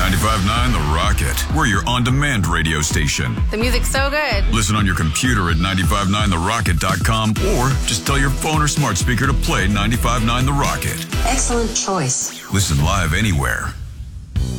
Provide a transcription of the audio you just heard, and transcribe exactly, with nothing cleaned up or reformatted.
ninety-five point nine The Rocket. We're your on-demand radio station. The music's so good. Listen on your computer at nine five nine the rocket dot com or just tell your phone or smart speaker to play ninety-five point nine The Rocket. Excellent choice. Listen live anywhere